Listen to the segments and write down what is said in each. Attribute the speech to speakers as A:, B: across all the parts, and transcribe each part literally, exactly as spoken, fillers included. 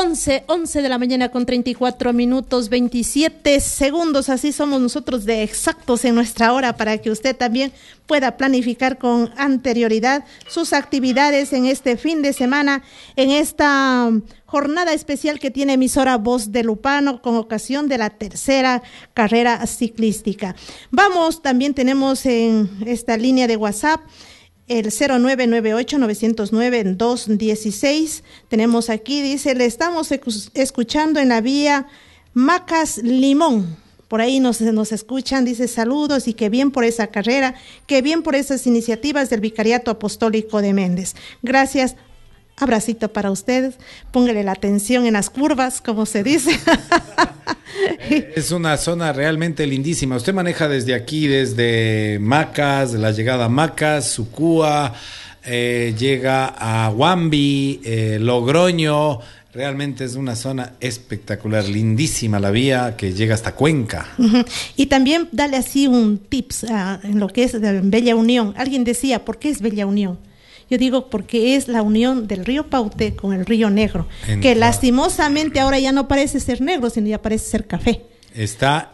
A: once, once de la mañana con treinta y cuatro minutos, veintisiete segundos. Así somos nosotros de exactos en nuestra hora para que usted también pueda planificar con anterioridad sus actividades en este fin de semana, en esta jornada especial que tiene emisora Voz de Lupano con ocasión de la tercera carrera ciclística. Vamos, también tenemos en esta línea de WhatsApp el cero nueve nueve ocho nueve cero nueve dos uno seis. Tenemos aquí, dice, le estamos escuchando en la vía Macas Limón. Por ahí nos, nos escuchan, dice saludos y que bien por esa carrera, que bien por esas iniciativas del Vicariato Apostólico de Méndez. Gracias. Abracito para ustedes, póngale la atención en las curvas, como se dice.
B: Es una zona realmente lindísima. Usted maneja desde aquí, desde Macas, la llegada a Macas, Sucúa, eh, llega a Huambi, eh, Logroño. Realmente es una zona espectacular, lindísima la vía que llega hasta Cuenca.
A: Uh-huh. Y también dale así un tips uh, en lo que es de Bella Unión. Alguien decía, ¿por qué es Bella Unión? Yo digo porque es la unión del río Paute con el río Negro, en que lastimosamente ahora ya no parece ser negro, sino ya parece ser café.
B: Está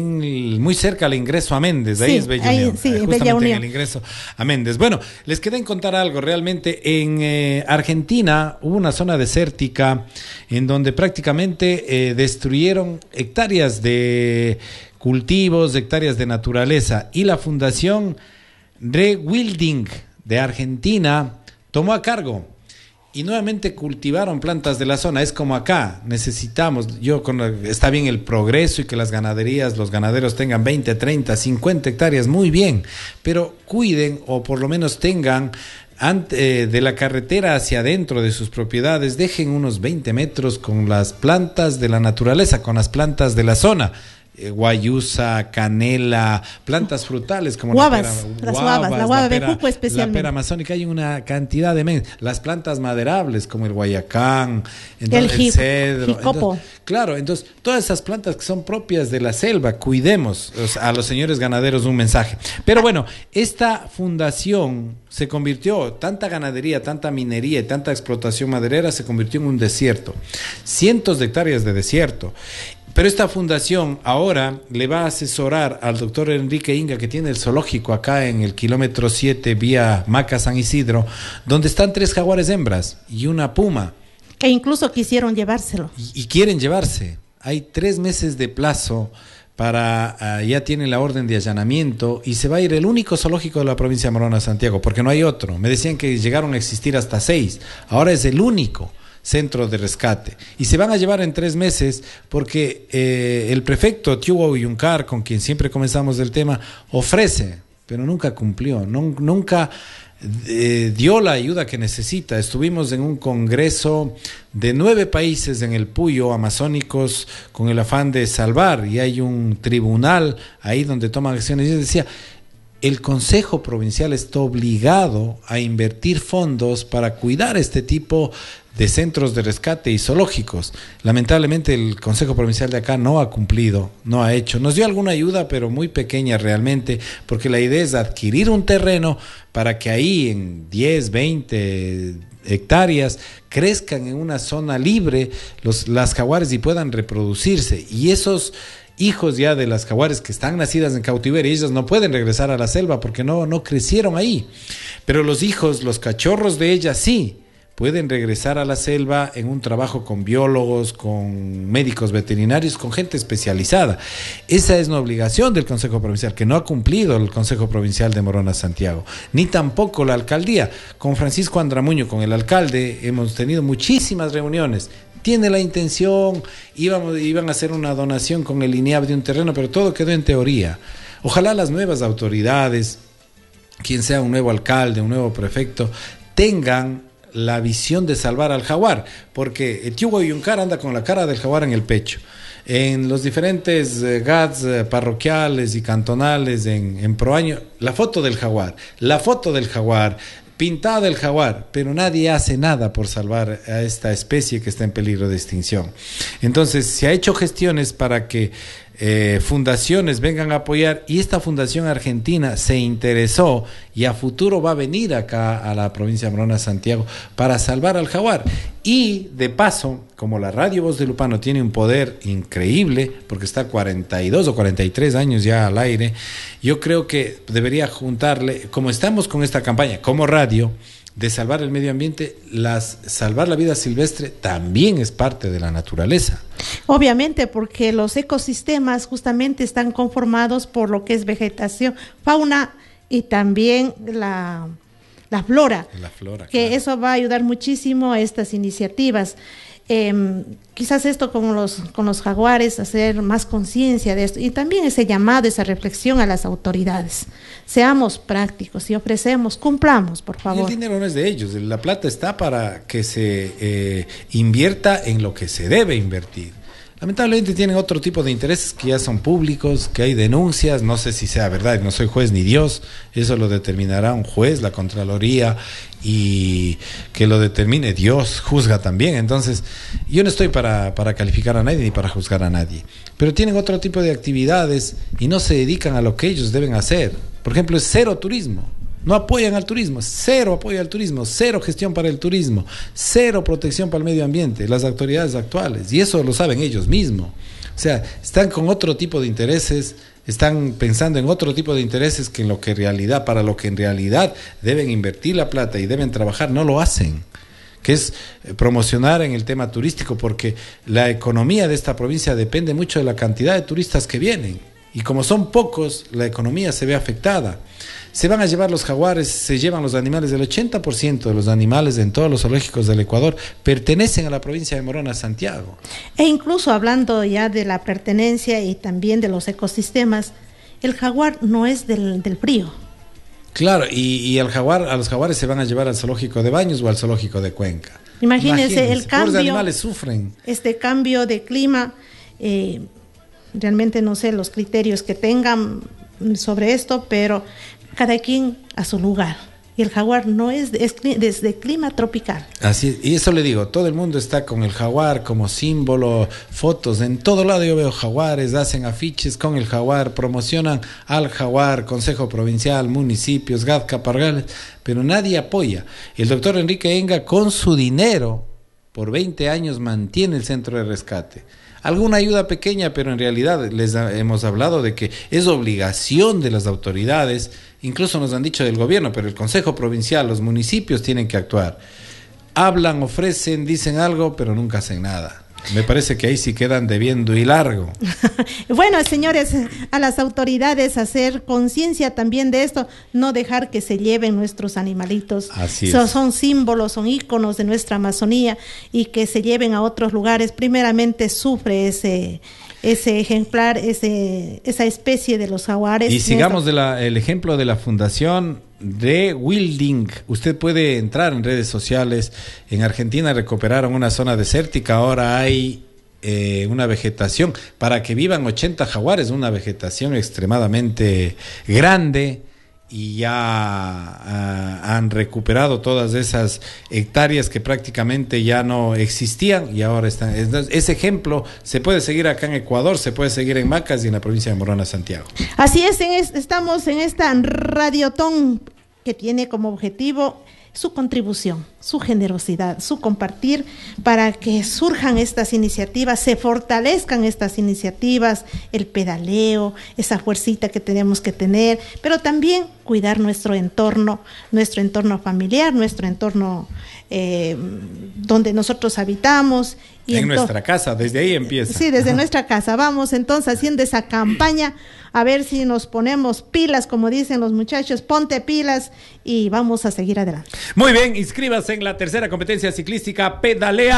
B: en muy cerca al ingreso a Méndez, ahí
A: sí,
B: es Bella
A: ahí,
B: Unión,
A: sí,
B: justamente
A: Bella Unión.
B: en el ingreso a Méndez. Bueno, les quedé en contar algo, realmente en eh, Argentina hubo una zona desértica en donde prácticamente eh, destruyeron hectáreas de cultivos, hectáreas de naturaleza, y la Fundación Rewilding de Argentina tomó a cargo y nuevamente cultivaron plantas de la zona. Es como acá, necesitamos, yo con, está bien el progreso y que las ganaderías, los ganaderos tengan veinte, treinta, cincuenta hectáreas, muy bien, pero cuiden o por lo menos tengan ante, eh, de la carretera hacia adentro de sus propiedades, dejen unos veinte metros con las plantas de la naturaleza, con las plantas de la zona. Eh, guayusa, canela, plantas frutales como
A: guavas,
B: la pera,
A: las
B: guavas,
A: guavas, la guava
B: la
A: de
B: pera,
A: Juco especialmente.
B: La pera amazónica, hay una cantidad de men- las plantas maderables como el guayacán, entonces, el, el cedro, entonces, claro, entonces todas esas plantas que son propias de la selva, cuidemos, o sea, a los señores ganaderos un mensaje. Pero bueno, esta fundación se convirtió, tanta ganadería, tanta minería y tanta explotación maderera se convirtió en un desierto, cientos de hectáreas de desierto. Pero esta fundación ahora le va a asesorar al doctor Enrique Inga, que tiene el zoológico acá en el kilómetro siete, vía Maca San Isidro, donde están tres jaguares hembras y una puma.
A: Que incluso quisieron llevárselo.
B: Y, y quieren llevarse. Hay tres meses de plazo para, uh, ya tienen la orden de allanamiento y se va a ir el único zoológico de la provincia de Morona, Santiago, porque no hay otro. Me decían que llegaron a existir hasta seis. Ahora es el único centro de rescate y se van a llevar en tres meses porque eh, el prefecto Tiago Yuncar, con quien siempre comenzamos el tema, ofrece, pero nunca cumplió, no, nunca eh, dio la ayuda que necesita. Estuvimos en un congreso de nueve países en el Puyo, amazónicos, con el afán de salvar, y hay un tribunal ahí donde toman acciones. Y yo decía, el Consejo Provincial está obligado a invertir fondos para cuidar este tipo de centros de rescate y zoológicos. Lamentablemente el Consejo Provincial de acá no ha cumplido, no ha hecho. Nos dio alguna ayuda, pero muy pequeña realmente, porque la idea es adquirir un terreno para que ahí en diez, veinte hectáreas crezcan en una zona libre los, las jaguares y puedan reproducirse. Y esos hijos ya de las jaguares que están nacidas en cautiverio, ellos no pueden regresar a la selva porque no, no crecieron ahí. Pero los hijos, los cachorros de ellas sí pueden regresar a la selva en un trabajo con biólogos, con médicos veterinarios, con gente especializada. Esa es una obligación del Consejo Provincial, que no ha cumplido el Consejo Provincial de Morona Santiago, ni tampoco la alcaldía. Con Francisco Andramuño, con el alcalde, hemos tenido muchísimas reuniones. Tiene la intención, íbamos, iban a hacer una donación con el INEAB de un terreno, pero todo quedó en teoría. Ojalá las nuevas autoridades, quien sea un nuevo alcalde, un nuevo prefecto, tengan la visión de salvar al jaguar, porque Tiago Yuncar anda con la cara del jaguar en el pecho. En los diferentes eh, G A Ts eh, parroquiales y cantonales en, en Proaño, la foto del jaguar, la foto del jaguar, pintada el jaguar, pero nadie hace nada por salvar a esta especie que está en peligro de extinción. Entonces, se ha hecho gestiones para que eh, fundaciones vengan a apoyar, y esta fundación argentina se interesó y a futuro va a venir acá a la provincia de Morona, Santiago, para salvar al jaguar. Y de paso, como la Radio Voz de Lupano tiene un poder increíble, porque está cuarenta y dos o cuarenta y tres años ya al aire, yo creo que debería juntarle, como estamos con esta campaña, como radio, de salvar el medio ambiente, las, salvar la vida silvestre también es parte de la naturaleza.
A: Obviamente, porque los ecosistemas justamente están conformados por lo que es vegetación, fauna y también la, la flora.
B: La flora,
A: que
B: claro.
A: Eso va a ayudar muchísimo a estas iniciativas. Eh, quizás esto con los, con los jaguares, hacer más conciencia de esto, y también ese llamado, esa reflexión a las autoridades. Seamos prácticos y ofrecemos, cumplamos, por favor.
B: Y el dinero no es de ellos, la plata está para que se eh, invierta en lo que se debe invertir. Lamentablemente tienen otro tipo de intereses que ya son públicos, que hay denuncias, no sé si sea verdad, no soy juez ni Dios, eso lo determinará un juez, la Contraloría, y que lo determine Dios, juzga también. Entonces, yo no estoy para, para calificar a nadie ni para juzgar a nadie, pero tienen otro tipo de actividades y no se dedican a lo que ellos deben hacer. Por ejemplo, es cero turismo. No apoyan al turismo, cero apoyo al turismo, cero gestión para el turismo, cero protección para el medio ambiente, las autoridades actuales, y eso lo saben ellos mismos. O sea, están con otro tipo de intereses, están pensando en otro tipo de intereses que en lo que en realidad, para lo que en realidad deben invertir la plata y deben trabajar, no lo hacen, que es promocionar en el tema turístico, porque la economía de esta provincia depende mucho de la cantidad de turistas que vienen, y como son pocos, la economía se ve afectada. Se van a llevar los jaguares, se llevan los animales, del ochenta por ciento de los animales en todos los zoológicos del Ecuador pertenecen a la provincia de Morona, Santiago.
A: E incluso hablando ya de la pertenencia y también de los ecosistemas, el jaguar no es del, del frío.
B: Claro, y, y al jaguar, a los jaguares se van a llevar al zoológico de Baños o al zoológico de Cuenca.
A: Imagínense, Imagínense el cambio.
B: Los animales sufren.
A: Este cambio de clima, eh, realmente no sé los criterios que tengan sobre esto, pero cada quien a su lugar. Y el jaguar no es, de, es desde clima tropical.
B: Así, y eso le digo, todo el mundo está con el jaguar como símbolo, fotos, en todo lado yo veo jaguares, hacen afiches con el jaguar, promocionan al jaguar, Consejo Provincial, municipios, G A D, Capargales, pero nadie apoya. El doctor Enrique Enga con su dinero, por veinte años mantiene el centro de rescate. Alguna ayuda pequeña, pero en realidad les ha, hemos hablado de que es obligación de las autoridades, incluso nos han dicho del gobierno, pero el Consejo Provincial, los municipios tienen que actuar. Hablan, ofrecen, dicen algo, pero nunca hacen nada. Me parece que ahí sí quedan debiendo y largo.
A: Bueno, señores, a las autoridades hacer conciencia también de esto, no dejar que se lleven nuestros animalitos.
B: Así
A: so,
B: es.
A: Son símbolos, son íconos de nuestra Amazonía, y que se lleven a otros lugares. Primeramente sufre ese ese ejemplar, ese esa especie de los jaguares.
B: Y sigamos de la, el ejemplo de la fundación de Wilding. Usted puede entrar en redes sociales. En Argentina recuperaron una zona desértica, ahora hay eh, una vegetación para que vivan ochenta jaguares, una vegetación extremadamente grande, y ya uh, han recuperado todas esas hectáreas que prácticamente ya no existían y ahora están. Ese ejemplo se puede seguir acá en Ecuador, se puede seguir en Macas y en la provincia de Morona, Santiago.
A: Así es, en es estamos en esta radiotón que tiene como objetivo su contribución, su generosidad, su compartir, para que surjan estas iniciativas, se fortalezcan estas iniciativas, el pedaleo, esa fuercita que tenemos que tener, pero también cuidar nuestro entorno, nuestro entorno familiar, nuestro entorno eh, donde nosotros habitamos.
B: Y en nuestra casa, desde ahí empieza.
A: Sí, desde nuestra casa. Vamos entonces haciendo esa campaña, a ver si nos ponemos pilas, como dicen los muchachos, ponte pilas, y vamos a seguir adelante.
B: Muy bien, inscríbase en la tercera competencia ciclística Pedalea.